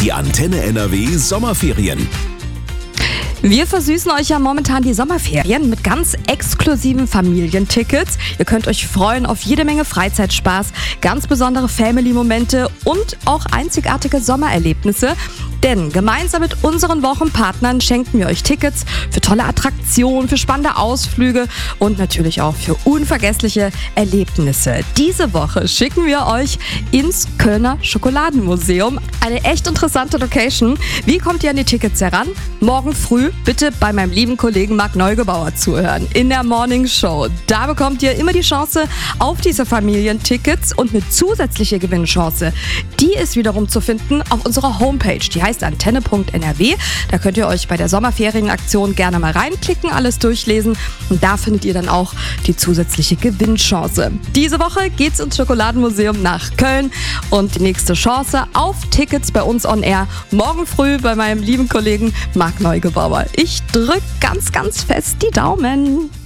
Die Antenne NRW Sommerferien. Wir versüßen euch ja momentan die Sommerferien mit ganz exklusiven Familientickets. Ihr könnt euch freuen auf jede Menge Freizeitspaß, ganz besondere Family-Momente und auch einzigartige Sommererlebnisse. Denn gemeinsam mit unseren Wochenpartnern schenken wir euch Tickets für tolle Attraktionen, für spannende Ausflüge und natürlich auch für unvergessliche Erlebnisse. Diese Woche schicken wir euch ins Kölner Schokoladenmuseum. Eine echt interessante Location. Wie kommt ihr an die Tickets heran? Morgen früh bitte bei meinem lieben Kollegen Marc Neugebauer zuhören in der Morning Show. Da bekommt ihr immer die Chance auf diese Familientickets und eine zusätzliche Gewinnchance. Die ist wiederum zu finden auf unserer Homepage. Die heißt antenne.nrw. Da könnt ihr euch bei der Sommerferienaktion gerne mal reinklicken, alles durchlesen und da findet ihr dann auch die zusätzliche Gewinnchance. Diese Woche geht's ins Schokoladenmuseum nach Köln und die nächste Chance auf Tickets bei uns on air morgen früh bei meinem lieben Kollegen Marc Neugebauer. Ich drücke ganz, ganz fest die Daumen.